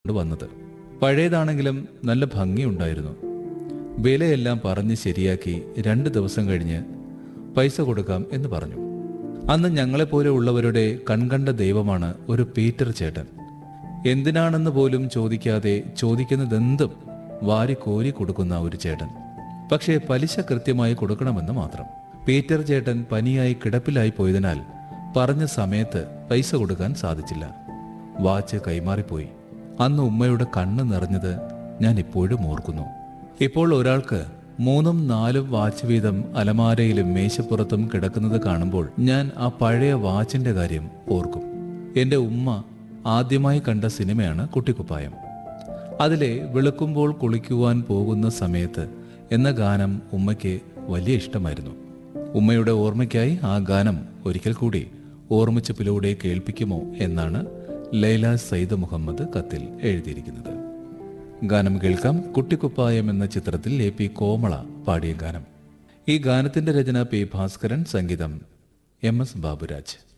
വന്നത്. പഴയതാണെങ്കിലും നല്ല ഭംഗിയുണ്ടായിരുന്നു. വിലയെല്ലാം പറഞ്ഞ് ശരിയാക്കി 2 ദിവസം കഴിഞ്ഞ് പൈസ കൊടുക്കാം എന്ന് പറഞ്ഞു. അന്ന് ഞങ്ങളെപ്പോലെ ഉള്ളവരുടെ കൺകണ്ട ദൈവമാണ് ഒരു പീറ്റർ ചേട്ടൻ. എന്തിനാണെന്ന് പോലും ചോദിക്കാതെ ചോദിക്കുന്നതെന്തും വാരിക്കോരി കൊടുക്കുന്ന ഒരു ചേട്ടൻ. പക്ഷേ പലിശ കൃത്യമായി കൊടുക്കണമെന്ന് മാത്രം. പീറ്റർ ചേട്ടൻ പനിയായി കിടപ്പിലായി പോയതിനാൽ പറഞ്ഞ സമയത്ത് പൈസ കൊടുക്കാൻ സാധിച്ചില്ല. വാച്ച് കൈമാറിപ്പോയി. അന്ന് ഉമ്മയുടെ കണ്ണ് നിറഞ്ഞത് ഞാൻ ഇപ്പോഴും ഓർക്കുന്നു. ഇപ്പോൾ ഒരാൾക്ക് 3-4 വാച്ച് വീതം അലമാരയിലും മേശപ്പുറത്തും കിടക്കുന്നത് കാണുമ്പോൾ ഞാൻ ആ പഴയ വാച്ചിന്റെ കാര്യം ഓർക്കും. എൻ്റെ ഉമ്മ ആദ്യമായി കണ്ട സിനിമയാണ് കുട്ടിക്കുപ്പായം. അതിലെ വെളുക്കുമ്പോൾ കുളിക്കുവാൻ പോകുന്ന സമയത്ത് എന്ന ഗാനം ഉമ്മയ്ക്ക് വലിയ ഇഷ്ടമായിരുന്നു. ഉമ്മയുടെ ഓർമ്മയ്ക്കായി ആ ഗാനം ഒരിക്കൽ കൂടി ഓർമ്മിച്ചപ്പിലൂടെ കേൾപ്പിക്കുമോ എന്നാണ് ലൈല സയ്യിദ് മുഹമ്മദ് കത്തിൽ എഴുതിയിരിക്കുന്നത്. ഗാനം കേൾക്കാം. കുട്ടിക്കുപ്പായം എന്ന ചിത്രത്തിൽ AP കോമള പാടിയ ഗാനം. ഈ ഗാനത്തിന്റെ രചന P ഭാസ്കരൻ, സംഗീതം MS ബാബുരാജ്.